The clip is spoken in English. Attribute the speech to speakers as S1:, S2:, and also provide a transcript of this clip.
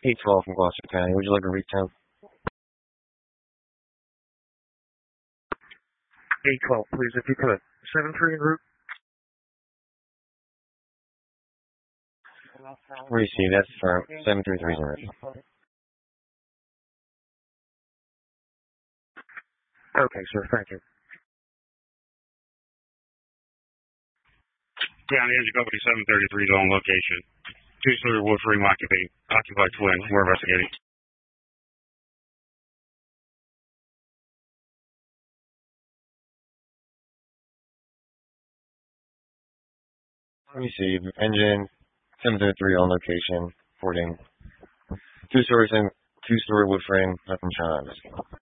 S1: 812 from Gloucester County. Would you like a recount? 812, please, if you could. 73 en route. Receive, that's firm. 733 en route. Okay, sir, thank you.
S2: County Engine Company 733 is on location. Two-story wood frame occupied twin. We're investigating.
S1: Receive, engine 733 on location. Reporting. Two-story wood frame, nothing chimes.